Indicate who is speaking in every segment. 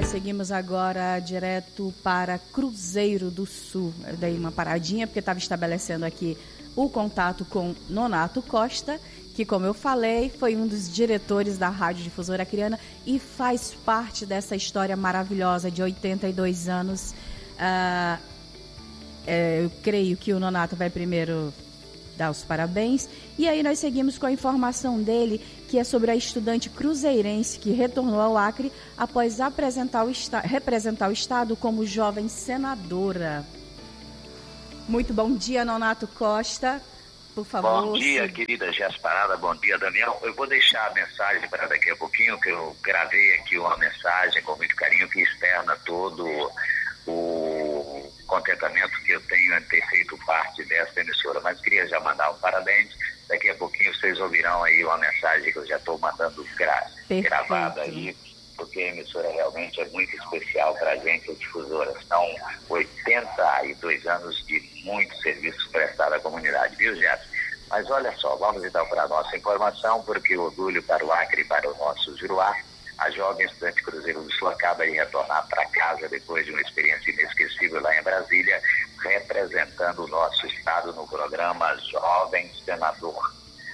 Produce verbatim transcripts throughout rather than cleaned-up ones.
Speaker 1: seguimos agora direto para Cruzeiro do Sul. Eu dei uma paradinha porque estava estabelecendo aqui o contato com Nonato Costa, que, como eu falei, foi um dos diretores da Rádio Difusora Acreana e faz parte dessa história maravilhosa de oitenta e dois anos. Ah, é, eu creio que o Nonato vai primeiro dar os parabéns. E aí nós seguimos com a informação dele, que é sobre a estudante cruzeirense que retornou ao Acre após apresentar o esta- representar o Estado como jovem senadora. Muito bom dia, Nonato Costa. Por favor.
Speaker 2: Bom dia,
Speaker 1: se...
Speaker 2: querida Jéssica Parada. Bom dia, Daniel. Eu vou deixar a mensagem para daqui a pouquinho, que eu gravei aqui uma mensagem com muito carinho que externa todo o contentamento que eu tenho em ter feito parte dessa emissora. Mas queria já mandar um parabéns. Daqui a pouquinho vocês ouvirão aí uma mensagem que eu já estou mandando gra- gravada aí, porque a emissora realmente é muito especial para a gente, a difusora. São oitenta e dois anos de muitos serviços prestados à comunidade, viu, Jéssica? Mas olha só, vamos então para a nossa informação, porque o orgulho para o Acre e para o nosso Juruá. A jovem estudante Cruzeiro do Sul acaba de retornar para casa depois de uma experiência inesquecível lá em Brasília, representando o nosso estado no programa Jovem Senador.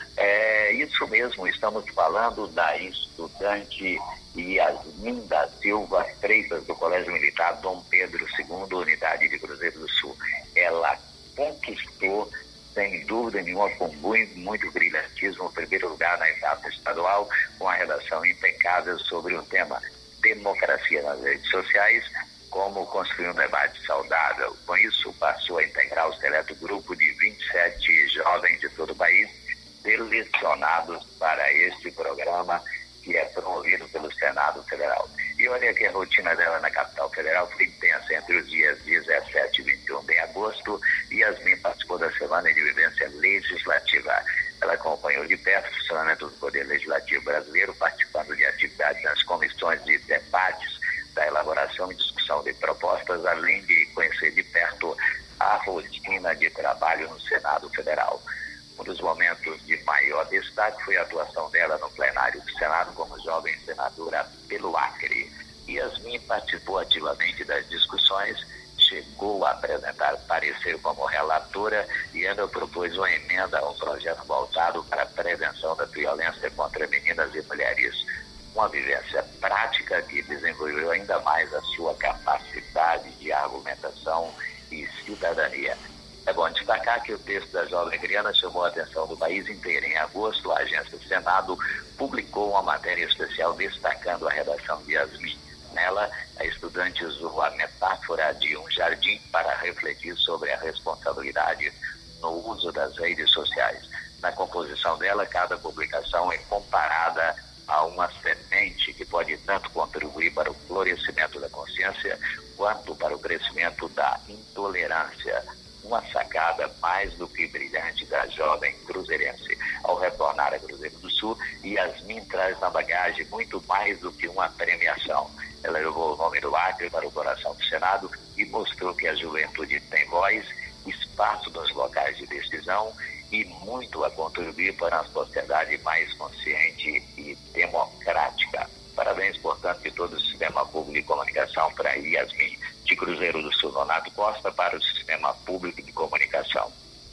Speaker 2: É isso mesmo, estamos falando da estudante Yasmin da Silva Freitas, do Colégio Militar Dom Pedro segundo, unidade de Cruzeiro do Sul. Ela conquistou, sem dúvida nenhuma, com muito, muito brilhantismo, o primeiro lugar na etapa estadual, com a redação impecável sobre o tema democracia nas redes sociais, como construir um debate saudável. Com isso, passou a integrar o seleto grupo de vinte e sete jovens de todo o país, selecionados para este programa, que é promovido pelo Senado Federal. E olha que a rotina dela na capital federal foi intensa. Entre os dias dezessete e vinte e um de agosto, Yasmin participou da Semana de Vivência Legislativa. Ela acompanhou de perto o funcionamento do Poder Legislativo brasileiro, participando de atividades nas comissões de debates, da elaboração e discussão de propostas, além de conhecer de perto a rotina de trabalho no Senado Federal. Um dos momentos de maior destaque foi a atuação dela no plenário do Senado como jovem senadora pelo Acre. Yasmin participou ativamente das discussões, chegou a apresentar parecer como relatora e ainda propôs uma emenda a um projeto voltado para a prevenção da violência contra meninas e mulheres. Uma vivência prática que desenvolveu ainda mais a sua capacidade de argumentação e cidadania. É bom destacar que o texto da jovem acreana chamou a atenção do país inteiro. Em agosto, a agência do Senado publicou uma matéria especial destacando a redação de Yasmin. Nela, a estudante usou a metáfora de um jardim para refletir sobre a responsabilidade no uso das redes sociais. Na composição dela, cada publicação é comparada a uma semente que pode tanto contribuir para o florescimento da consciência quanto para o crescimento da intolerância. Uma sacada mais do que brilhante da jovem cruzeirense. Ao retornar a Cruzeiro do Sul, Yasmin traz na bagagem muito mais do que uma premiação. Ela levou o nome do Acre para o coração do Senado e mostrou que a juventude tem voz, espaço nos locais de decisão e muito a contribuir para uma sociedade mais consciente e democrática. Parabéns, portanto, de todo o sistema público de comunicação para Yasmin. De Cruzeiro do Sul, Nonato Costa, para o Sistema Público de Comunicação.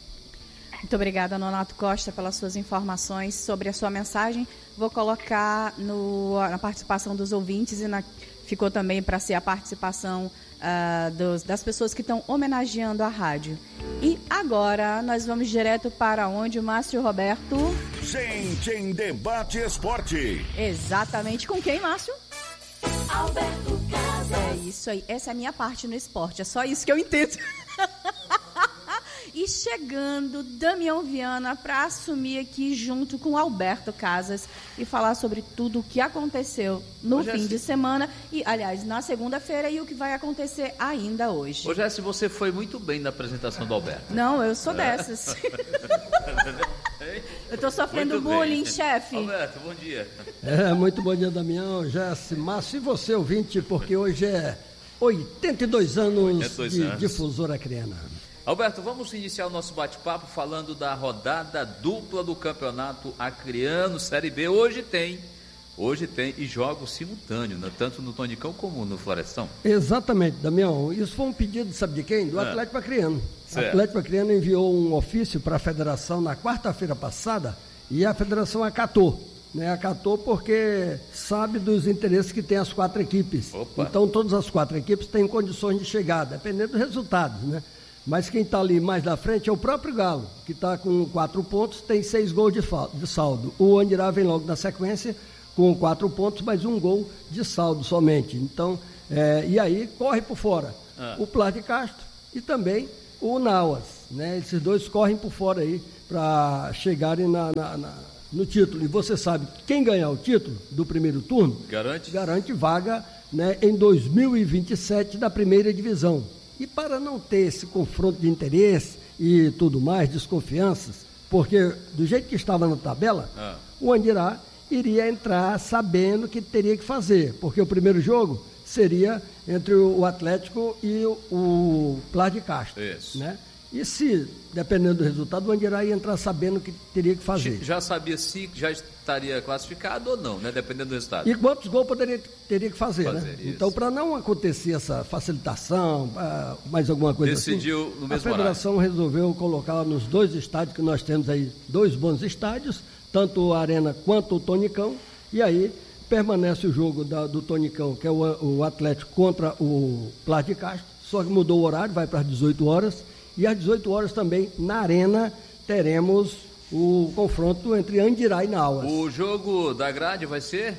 Speaker 1: Muito obrigada, Nonato Costa, pelas suas informações sobre a sua mensagem. Vou colocar no, na participação dos ouvintes e na, ficou também para ser a participação uh, dos, das pessoas que estão homenageando a rádio. E agora nós vamos direto para onde, Márcio Roberto?
Speaker 3: Gente em Debate Esporte.
Speaker 1: Exatamente. Com quem, Márcio?
Speaker 4: Alberto Casas.
Speaker 1: É isso aí, essa é a minha parte no esporte, é só isso que eu entendo. E chegando Damião Viana para assumir aqui junto com Alberto Casas e falar sobre tudo o que aconteceu no
Speaker 5: Ô,
Speaker 1: fim
Speaker 5: Jesse.
Speaker 1: de semana e, aliás, na segunda-feira e o que vai acontecer ainda hoje.
Speaker 5: Ô, Jéssica, você foi muito bem na apresentação do Alberto.
Speaker 1: Não, eu sou dessas. Eu tô sofrendo
Speaker 5: Muito
Speaker 1: bullying,
Speaker 5: bem.
Speaker 1: chefe.
Speaker 5: Alberto, bom dia.
Speaker 6: É, muito bom dia, Damião, Jéssica, Márcio e você, ouvinte, porque hoje é oitenta e dois anos
Speaker 5: oitenta e dois
Speaker 6: de
Speaker 5: anos.
Speaker 6: Difusora Acreana.
Speaker 5: Alberto, vamos iniciar o nosso bate-papo falando da rodada dupla do Campeonato Acreano Série B. Hoje tem hoje tem e jogos simultâneos, né? Tanto no Tonicão como no Florestão.
Speaker 6: Exatamente, Damião. Isso foi um pedido, sabe de quem? Do
Speaker 5: É.
Speaker 6: Atlético Acreano. O
Speaker 5: Certo.
Speaker 6: Atlético Acreano enviou um ofício para a federação na quarta-feira passada e a federação acatou. Né? Acatou porque sabe dos interesses que tem as quatro equipes.
Speaker 5: Opa.
Speaker 6: Então, todas as quatro equipes têm condições de chegar, dependendo dos resultados, né? Mas quem está ali mais na frente é o próprio Galo, que está com quatro pontos, tem seis gols de, fa- de saldo. O Andirá vem logo na sequência com quatro pontos, mas um gol de saldo somente. Então, é, e aí corre por fora
Speaker 5: Ah.
Speaker 6: o Plá de Castro e também o Nauas, né? Esses dois correm por fora aí para chegarem na, na, na, no título. E você sabe, quem ganhar o título do primeiro turno,
Speaker 5: Garante?
Speaker 6: garante vaga, né, em dois mil e vinte e sete da primeira divisão. E para não ter esse confronto de interesse e tudo mais, desconfianças, porque do jeito que estava na tabela,
Speaker 5: Ah.
Speaker 6: o Andirá iria entrar sabendo que teria que fazer, porque o primeiro jogo seria entre o Atlético e o, o Plá de Castro.
Speaker 5: Isso.
Speaker 6: Né? E se, dependendo do resultado, o Andirá ia entrar sabendo que teria que fazer.
Speaker 5: Já sabia se já estaria classificado ou não, né? Dependendo do resultado.
Speaker 6: E quantos gols poderia, teria que fazer,
Speaker 5: Fazer,
Speaker 6: né?
Speaker 5: isso.
Speaker 6: Então, para não acontecer essa facilitação, ah, mais alguma coisa
Speaker 5: Decidiu
Speaker 6: assim,
Speaker 5: no
Speaker 6: a
Speaker 5: mesmo
Speaker 6: federação resolveu colocar nos dois estádios, que nós temos aí dois bons estádios, tanto a Arena quanto o Tonicão, e aí permanece o jogo da, do Tonicão, que é o, o Atlético contra o Plá de Castro, só que mudou o horário, vai para as dezoito horas, e às dezoito horas também, na Arena, teremos o confronto entre Andirá e Nauas.
Speaker 5: O jogo da grade vai ser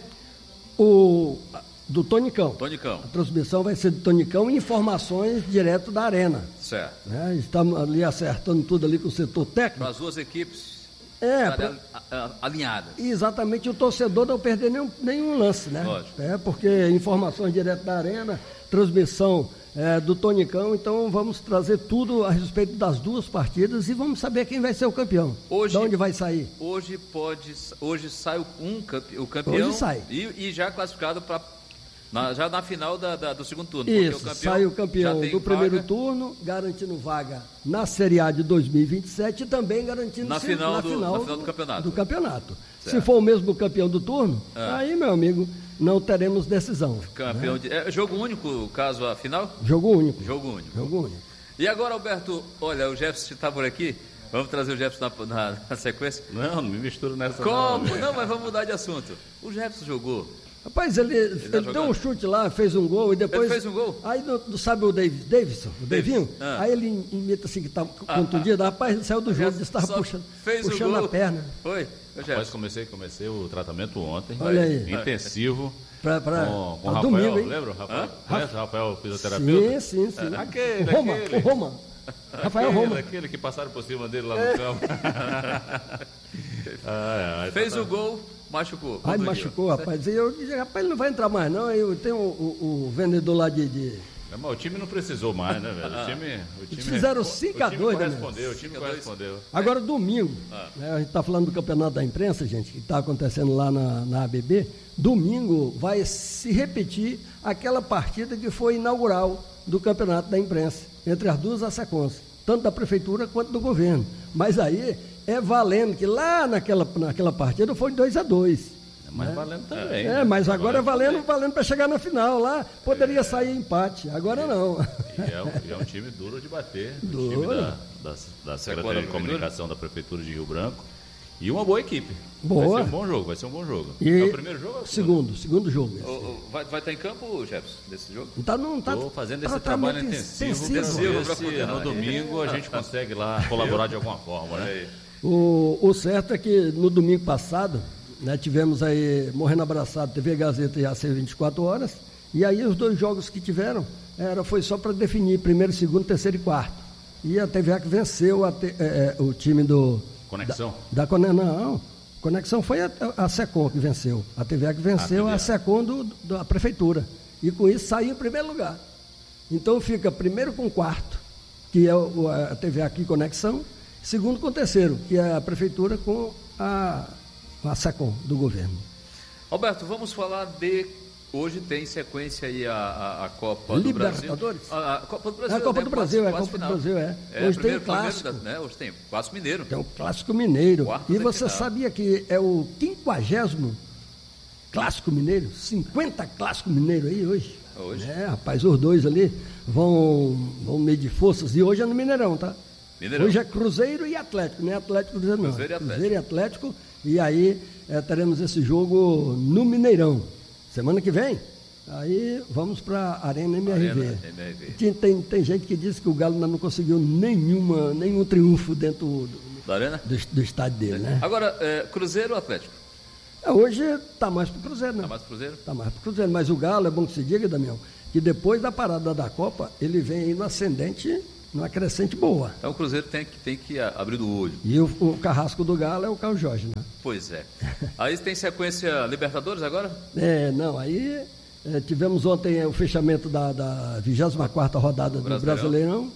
Speaker 6: O, do Tonicão.
Speaker 5: Tonicão.
Speaker 6: A transmissão vai ser do Tonicão e informações direto da Arena.
Speaker 5: Certo.
Speaker 6: Né? Estamos ali acertando tudo ali com o setor
Speaker 5: Para
Speaker 6: técnico.
Speaker 5: as duas equipes
Speaker 6: É,
Speaker 5: estarem
Speaker 6: pra-
Speaker 5: a- a- alinhadas.
Speaker 6: E exatamente o torcedor não perder nenhum, nenhum lance, né?
Speaker 5: Lógico.
Speaker 6: É, porque informações direto da Arena, transmissão é, do Tonicão, então vamos trazer tudo a respeito das duas partidas e vamos saber quem vai ser o campeão.
Speaker 5: Hoje-
Speaker 6: De onde vai sair.
Speaker 5: Hoje pode, hoje sai o- um campe- o campeão
Speaker 6: Hoje sai.
Speaker 5: E, e já classificado para já na final da, da- do segundo turno.
Speaker 6: Isso,
Speaker 5: porque o campeão
Speaker 6: sai o
Speaker 5: já
Speaker 6: campeão
Speaker 5: tem
Speaker 6: do primeiro
Speaker 5: vaga
Speaker 6: turno, garantindo vaga na Série A de dois mil e vinte e sete e também garantindo
Speaker 5: Na
Speaker 6: se-
Speaker 5: final
Speaker 6: na
Speaker 5: do-
Speaker 6: final
Speaker 5: na final do campeonato.
Speaker 6: do campeonato. Se
Speaker 5: Certo.
Speaker 6: for o mesmo campeão do turno,
Speaker 5: É.
Speaker 6: aí, meu amigo, não teremos decisão.
Speaker 5: campeão de, é jogo único, caso a final?
Speaker 6: Jogo único.
Speaker 5: Jogo único.
Speaker 6: Jogo único.
Speaker 5: E agora, Alberto, olha, o Jefferson está por aqui. Vamos trazer o Jefferson na, na- na sequência.
Speaker 7: Não, não me misturo nessa
Speaker 5: Como?
Speaker 7: não.
Speaker 5: Não, mas vamos mudar de assunto. O Jefferson jogou.
Speaker 6: Rapaz, ele, ele,
Speaker 5: tá
Speaker 6: deu
Speaker 5: jogando?
Speaker 6: um chute lá, fez um gol e depois.
Speaker 5: Ele fez um gol?
Speaker 6: Aí, não, não sabe o Davis, Davidson, o Davinho?
Speaker 5: Ah.
Speaker 6: Aí ele imita assim que tá contundido. Rapaz, ele saiu do jogo, estava
Speaker 5: Só
Speaker 6: puxando,
Speaker 5: fez o
Speaker 6: puxando
Speaker 5: gol.
Speaker 6: a perna.
Speaker 5: Foi? Ô,
Speaker 7: Rapaz,
Speaker 5: Jefferson.
Speaker 7: comecei, comecei o tratamento ontem.
Speaker 6: Olha aí.
Speaker 7: Intensivo.
Speaker 6: Pra, pra,
Speaker 7: Com, com o
Speaker 6: pra
Speaker 7: Rafael,
Speaker 6: domingo, hein?
Speaker 7: lembra o Rafael?
Speaker 5: Hã?
Speaker 7: Conhece o Rafael, fisioterapeuta?
Speaker 6: Sim, sim, sim.
Speaker 7: Aquele,
Speaker 6: o Roma,
Speaker 7: aquele.
Speaker 6: o Roma. Rafael
Speaker 7: aquele,
Speaker 6: Roma.
Speaker 7: aquele que passaram por cima dele lá no campo. ah, é,
Speaker 5: Fez
Speaker 7: tá-
Speaker 5: o gol, machucou.
Speaker 6: Ai,
Speaker 5: contundiu.
Speaker 6: machucou, rapaz. E eu disse, rapaz, ele não vai entrar mais, não. Aí eu tenho o, o- o vendedor lá de. de...
Speaker 7: É, mas o time não precisou mais, né, velho? O time, o time,
Speaker 6: fizeram
Speaker 7: o-
Speaker 6: cinco a
Speaker 7: O time
Speaker 6: dois, né,
Speaker 7: correspondeu, o time
Speaker 5: cinco a dois.
Speaker 7: correspondeu.
Speaker 6: Agora, domingo,
Speaker 5: Ah.
Speaker 6: né, a gente está falando do campeonato da imprensa, gente, que está acontecendo lá na, na A B B. Domingo vai se repetir aquela partida que foi inaugural do campeonato da imprensa, entre as duas ASECONs, tanto da prefeitura quanto do governo. Mas aí é valendo que lá naquela, naquela partida foi dois a dois.
Speaker 7: Mas valendo também.
Speaker 6: É,
Speaker 7: né?
Speaker 6: mas agora é valendo,
Speaker 7: também.
Speaker 6: valendo para chegar na final lá. Poderia sair empate, agora não.
Speaker 7: E é, um, e é um time duro de bater. O
Speaker 6: Duro.
Speaker 7: time da, da, da Secretaria de Comunicação da Prefeitura de Rio Branco. E uma boa equipe.
Speaker 6: Boa.
Speaker 7: Vai ser um bom jogo, vai ser um bom jogo.
Speaker 6: E
Speaker 7: É o primeiro jogo ou é o segundo?
Speaker 6: Segundo, segundo jogo.
Speaker 5: Ô, ô, vai, vai estar em campo, Jefferson, desse jogo?
Speaker 6: Tá, não tá
Speaker 7: Estou fazendo esse
Speaker 6: tratamento
Speaker 7: trabalho intensivo,
Speaker 5: intensivo
Speaker 7: para
Speaker 5: pra
Speaker 7: ver
Speaker 5: poder-
Speaker 7: se no domingo a gente consegue lá colaborar de alguma forma, né?
Speaker 6: O, o certo é que no domingo passado, né, tivemos aí Morrendo Abraçado, T V Gazeta e A C vinte e quatro horas, e aí os dois jogos que tiveram era, foi só para definir primeiro, segundo, terceiro e quarto. E a T V A que venceu a te- é, é, o time do...
Speaker 7: Conexão?
Speaker 6: Da, da Conexão, não. Conexão foi a, a SECOM que venceu. A T V A que venceu
Speaker 7: A
Speaker 6: a,
Speaker 7: T V A.
Speaker 6: SECOM do, da prefeitura. E com isso saiu em primeiro lugar. Então fica primeiro com quarto, que é o, a T V A aqui Conexão, segundo com terceiro, que é a prefeitura com a, a SECOM do governo.
Speaker 5: Alberto, vamos falar de... Hoje tem sequência aí a, a, a Copa do Brasil.
Speaker 6: Libertadores?
Speaker 5: A, a Copa do Brasil.
Speaker 6: É a Copa
Speaker 5: né?
Speaker 6: do Brasil, é a
Speaker 5: Quase
Speaker 6: Copa do
Speaker 5: final.
Speaker 6: Brasil, é.
Speaker 5: É,
Speaker 6: Hoje tem
Speaker 5: primeiro-
Speaker 6: clássico.
Speaker 5: primeiro da- né? Hoje tem Clássico Mineiro.
Speaker 6: Tem o Clássico Mineiro.
Speaker 5: Quartas
Speaker 6: E
Speaker 5: da
Speaker 6: você
Speaker 5: final.
Speaker 6: sabia que é o quinquagésimo Clássico Mineiro, cinquenta Clássico Mineiro aí hoje.
Speaker 5: Hoje?
Speaker 6: É, rapaz, os dois ali vão, vão medir forças. E hoje é no Mineirão, tá?
Speaker 5: Mineirão.
Speaker 6: Hoje é Cruzeiro e Atlético, não é Atlético Cruzeiro não.
Speaker 5: Cruzeiro e Atlético.
Speaker 6: Cruzeiro e Atlético. E aí é, teremos esse jogo no Mineirão. Semana que vem, aí vamos para a Arena M R V.
Speaker 5: Arena M R V.
Speaker 6: Tem, tem, tem gente que diz que o Galo ainda não conseguiu nenhuma, nenhum triunfo dentro do,
Speaker 5: Da Arena?
Speaker 6: do, do estádio dele, né?
Speaker 5: Agora, é, Cruzeiro ou Atlético?
Speaker 6: É, hoje está mais para o Cruzeiro, né?
Speaker 5: Tá mais pro Cruzeiro?
Speaker 6: Está mais para o Cruzeiro. Mas o Galo, é bom que se diga, Damião, que depois da parada da Copa, ele vem aí no ascendente, numa crescente boa.
Speaker 5: Então o Cruzeiro tem que, tem que abrir do olho.
Speaker 6: E o, o carrasco do Galo é o Carlos Jorge, né?
Speaker 5: Pois é. Aí tem sequência Libertadores agora?
Speaker 6: É, não, aí é, tivemos ontem o fechamento da, da vigésima quarta rodada do
Speaker 5: Brasileirão.
Speaker 6: Brasileirão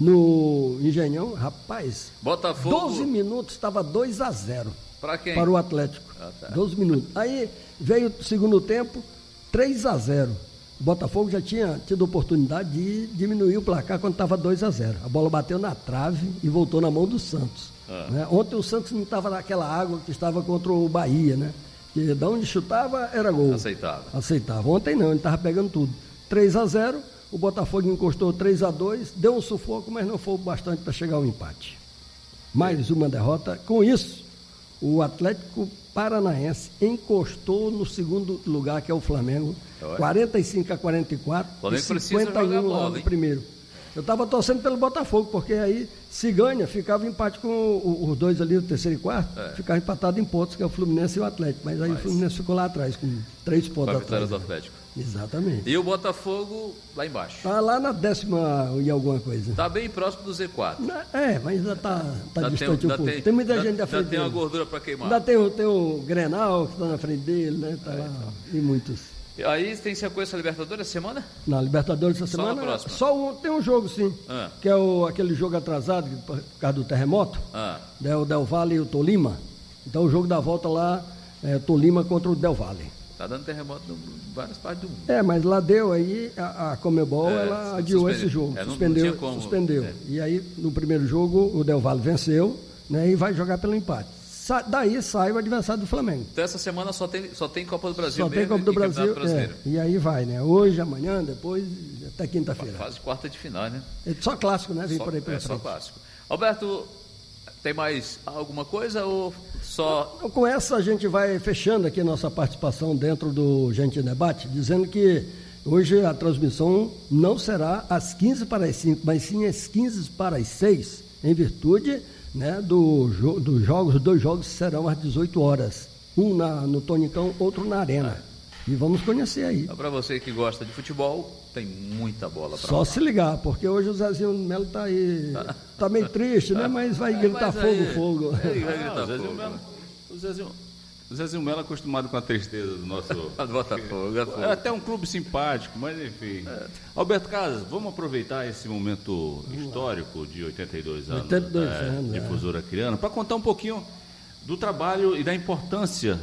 Speaker 6: no Engenhão. Rapaz,
Speaker 5: Botafogo.
Speaker 6: doze minutos estava dois a zero
Speaker 5: Para quem?
Speaker 6: para o Atlético.
Speaker 5: Ah, tá.
Speaker 6: doze minutos. Aí veio o segundo tempo, três a zero. O Botafogo já tinha tido oportunidade de diminuir o placar quando estava dois a zero. A bola bateu na trave e voltou na mão do Santos.
Speaker 5: Ah.
Speaker 6: Né? Ontem o Santos não estava naquela água que estava contra o Bahia, né? Que de onde chutava era gol.
Speaker 5: Aceitável.
Speaker 6: Aceitava. Ontem não, ele estava pegando tudo. três a zero, o Botafogo encostou três a dois, deu um sufoco, mas não foi o bastante para chegar ao empate. Mais uma derrota. Com isso, o Atlético Paranaense encostou no segundo lugar, que é o Flamengo,
Speaker 5: Ué.
Speaker 6: quarenta e cinco a quarenta e quatro,
Speaker 5: Flamengo
Speaker 6: e
Speaker 5: precisa
Speaker 6: cinquenta e um
Speaker 5: jogar
Speaker 6: lá
Speaker 5: bola,
Speaker 6: no
Speaker 5: hein?
Speaker 6: primeiro. Eu estava torcendo pelo Botafogo, porque aí, se ganha, ficava empate com o- os dois ali, o terceiro e quarto,
Speaker 5: É.
Speaker 6: ficava empatado em pontos, que é o Fluminense e o Atlético. Mas aí
Speaker 5: Mas-
Speaker 6: o Fluminense ficou lá atrás, com três
Speaker 5: Com
Speaker 6: pontos
Speaker 5: a vitória
Speaker 6: atrás.
Speaker 5: do Atlético.
Speaker 6: Exatamente.
Speaker 5: E o Botafogo lá embaixo.
Speaker 6: Está lá na décima e alguma coisa.
Speaker 5: Tá bem próximo do Z quatro.
Speaker 6: Na- É, mas ainda está tá
Speaker 5: Ainda
Speaker 6: distante
Speaker 5: ainda
Speaker 6: um pouco. Tem, muita
Speaker 5: ainda-
Speaker 6: gente à frente
Speaker 5: ainda tem uma
Speaker 6: dele.
Speaker 5: gordura para queimar.
Speaker 6: Ainda tem, o- tem o Grenal, que está na frente dele, né? Tá lá, e muitos.
Speaker 5: E aí tem sequência Libertadores essa semana?
Speaker 6: Na Libertadores essa
Speaker 5: Só na
Speaker 6: semana,
Speaker 5: próxima?
Speaker 6: só um, tem um jogo, sim,
Speaker 5: Ah.
Speaker 6: que é o, aquele jogo atrasado, que, por causa do terremoto,
Speaker 5: Ah,
Speaker 6: né, o Del Valle e o Tolima. Então o jogo da volta lá é Tolima contra o Del Valle.
Speaker 5: tá dando terremoto em várias partes do mundo.
Speaker 6: É, mas lá deu aí, a, a Comebol,
Speaker 5: É,
Speaker 6: ela adiou
Speaker 5: suspende-
Speaker 6: esse jogo,
Speaker 5: é, não- não
Speaker 6: suspendeu,
Speaker 5: tinha como,
Speaker 6: suspendeu.
Speaker 5: é.
Speaker 6: E aí, no primeiro jogo, o Del Valle venceu, né, e vai jogar pelo empate. Sa- daí sai o adversário do Flamengo.
Speaker 5: Então essa semana só tem, só tem Copa do Brasil
Speaker 6: Só tem
Speaker 5: mesmo
Speaker 6: Copa do
Speaker 5: e Campeonato
Speaker 6: Brasil,
Speaker 5: Brasileiro.
Speaker 6: é, e aí vai, né? Hoje, amanhã, depois, até quinta-feira.
Speaker 5: Fase quarta de final, né?
Speaker 6: É só clássico, né? Vem
Speaker 5: Só,
Speaker 6: por aí pela
Speaker 5: é só
Speaker 6: frente.
Speaker 5: clássico. Alberto, tem mais alguma coisa ou só...
Speaker 6: Então, com essa a gente vai fechando aqui nossa participação dentro do Gente em Debate, dizendo que hoje a transmissão não será às quinze para as cinco, mas sim às quinze para as seis, em virtude, né, do jo- dos jogos, os dois jogos serão às dezoito horas, um na, no Tonicão, outro na Arena. E vamos conhecer aí.
Speaker 5: Para você que gosta de futebol, tem muita bola para
Speaker 6: Só se ligar, porque hoje o Zezinho Melo está aí, está meio triste, né? Mas vai gritar
Speaker 5: Mas
Speaker 6: fogo,
Speaker 5: aí-
Speaker 6: fogo.
Speaker 5: Ele vai
Speaker 7: Ah,
Speaker 5: gritar
Speaker 7: o Zezinho
Speaker 5: fogo.
Speaker 7: Melo, o Zezinho, o Zezinho Melo é acostumado com a tristeza do nosso...
Speaker 5: Do Botafogo, é fogo.
Speaker 7: É até um clube simpático, mas enfim. Alberto Casas, vamos aproveitar esse momento histórico de oitenta e dois anos
Speaker 6: oitenta e dois
Speaker 7: da
Speaker 6: anos, é.
Speaker 7: Difusora Criana, para contar um pouquinho do trabalho e da importância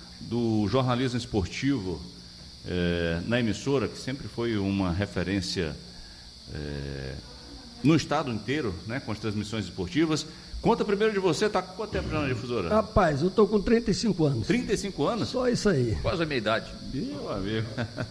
Speaker 7: do jornalismo esportivo eh, na emissora, que sempre foi uma referência eh, no estado inteiro, né, com as transmissões esportivas. Conta primeiro de você, está com quanto tempo já na Difusora?
Speaker 6: Rapaz, eu estou com trinta e cinco anos.
Speaker 7: trinta e cinco anos?
Speaker 6: Só isso aí.
Speaker 5: Quase a minha idade.
Speaker 7: Meu amigo.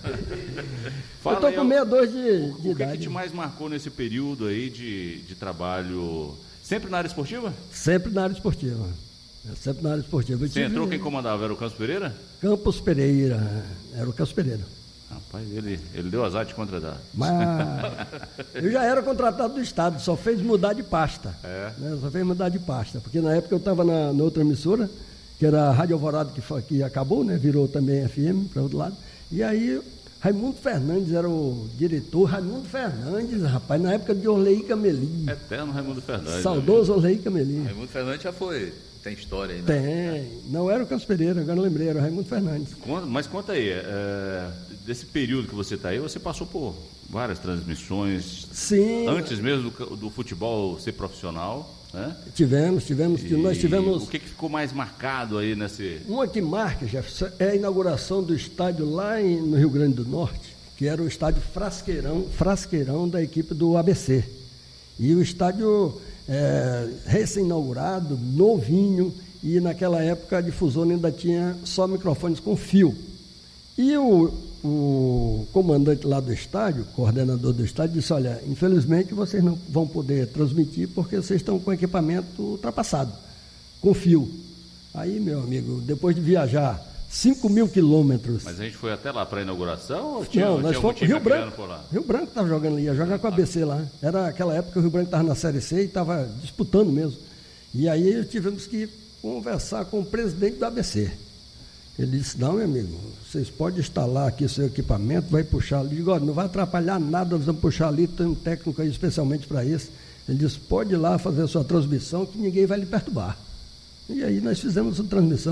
Speaker 6: Eu estou
Speaker 7: aí,
Speaker 6: com
Speaker 7: ó,
Speaker 6: sessenta e dois de, de
Speaker 7: O que, que
Speaker 6: idade.
Speaker 7: te mais marcou nesse período aí de, de trabalho? Sempre na área esportiva?
Speaker 6: Sempre na área esportiva. É, sempre na área esportiva. Eu
Speaker 7: Você
Speaker 6: tive
Speaker 7: entrou, quem comandava era o Campos Pereira?
Speaker 6: Campos Pereira. Era o Campos Pereira.
Speaker 7: Rapaz, ele, ele deu azar de contratar.
Speaker 6: Mas eu já era contratado do Estado, só fez mudar de pasta.
Speaker 7: É.
Speaker 6: Né? Só fez mudar de pasta. Porque na época eu estava na, na outra emissora, que era a Rádio Alvorada, que, foi- que acabou, né? Virou também F M para outro lado. E aí Raimundo Fernandes era o diretor. Raimundo Fernandes, rapaz, na época de Orley Camelim.
Speaker 7: Eterno Raimundo Fernandes.
Speaker 6: Saudoso Orley Camelim.
Speaker 5: Raimundo Fernandes já foi. Tem história aí, né?
Speaker 6: Tem. Não era o Campos Pereira, agora eu lembrei, era o Raimundo Fernandes.
Speaker 7: Conta- Mas conta aí, é, desse período que você está aí, você passou por várias transmissões,
Speaker 6: Sim.
Speaker 7: antes mesmo do, do futebol ser profissional, né?
Speaker 6: Tivemos, tivemos,
Speaker 7: E
Speaker 6: nós tivemos.
Speaker 7: O que, que ficou mais marcado aí nesse...
Speaker 6: Uma que marca, Jefferson, é a inauguração do estádio lá em- no Rio Grande do Norte, que era o estádio Frasqueirão, Frasqueirão da equipe do A B C. E o estádio é, recém-inaugurado, novinho, e naquela época a difusora ainda tinha só microfones com fio. E o, o comandante lá do estádio, coordenador do estádio, disse, olha, infelizmente vocês não vão poder transmitir porque vocês estão com equipamento ultrapassado, com fio. Aí, meu amigo, depois de viajar cinco mil quilômetros...
Speaker 7: Mas a gente foi até lá para a inauguração? Ou tinha,
Speaker 6: não, nós
Speaker 7: tinha
Speaker 6: fomos para Rio Branco.
Speaker 7: Por lá?
Speaker 6: Rio Branco estava jogando ali, ia jogar com a A B C lá. Era aquela época que o Rio Branco estava na Série C e estava disputando mesmo. E aí tivemos que conversar com o presidente da A B C. Ele disse, não, meu amigo, vocês podem instalar aqui seu equipamento, vai puxar ali. Digo, olha, não vai atrapalhar nada, nós vamos puxar ali, tem um técnico aí especialmente para isso. Ele disse, pode ir lá fazer a sua transmissão que ninguém vai lhe perturbar. E aí nós fizemos a transmissão.